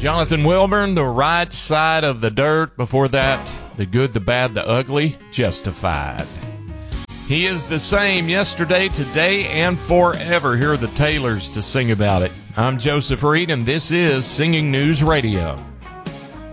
Jonathan Wilburn, The Right Side of the Dirt. Before that, The Good, the Bad, the Ugly, Justified. He is the same yesterday, today, and forever. Here are the Taylors to sing about it. I'm Joseph Reed, and this is Singing News Radio.